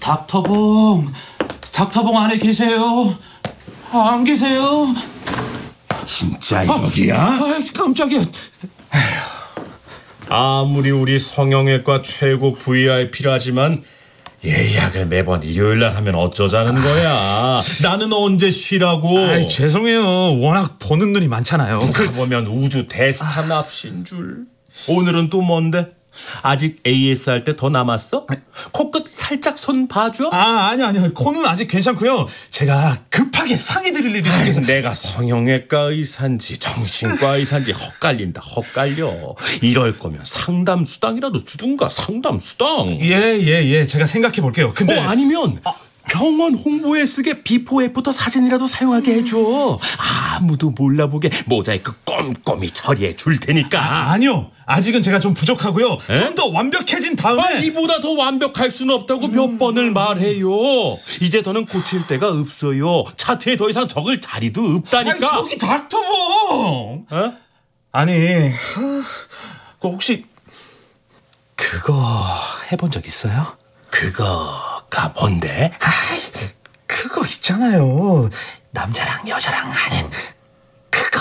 닥터봉 안에 계세요? 안 계세요? 진짜 여기야? 깜짝이야. 아무리 우리 성형외과 최고 VIP라지만 예약을 매번 일요일날 하면 어쩌자는 거야. 나는 언제 쉬라고. 죄송해요. 워낙 보는 눈이 많잖아요. 누가 보면 우주 대스타 납신 줄. 오늘은 또 뭔데? 아직 AS 할 때 더 남았어? 코끝 살짝 손 봐줘. 아니요. 코는 아직 괜찮고요. 제가 급하게 상의 드릴 일이 생겨서. 내가 성형외과 의사인지 정신과 의사인지 헛갈려. 이럴 거면 상담수당이라도 주든가. 상담수당. 예. 제가 생각해 볼게요. 근데 아니면 병원 홍보에 쓰게 비포 애프터 사진이라도 사용하게 해줘. 아무도 몰라보게 모자이크 꼼꼼히 처리해 줄 테니까. 아니요. 아직은 제가 좀 부족하고요. 좀 더 완벽해진 다음에. 이보다 더 완벽할 수는 없다고 몇 번을 말해요. 이제 더는 고칠 데가 없어요. 차트에 더 이상 적을 자리도 없다니까. 저기 닥터봉. 그 혹시 그거 해본 적 있어요? 그거가 뭔데? 그거 있잖아요. 남자랑 여자랑 하는 그거.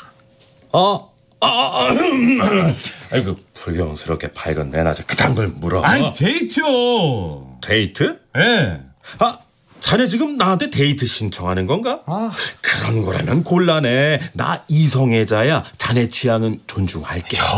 아이고 불경스럽게 밝은 내 낮에 그딴 걸 물어. 데이트요. 데이트? 예. 자네 지금 나한테 데이트 신청하는 건가? 그런 거라면 곤란해. 나 이성애자야. 자네 취향은 존중할게.